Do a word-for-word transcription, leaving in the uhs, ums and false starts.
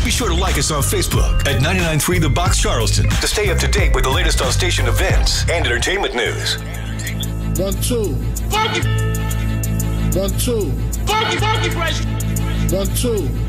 Be sure to like us on Facebook at ninety-nine point three The Box Charleston to stay up to date with the latest on station events and entertainment news. One, two. Funky. One, two. Funky, funky fresh. One, two.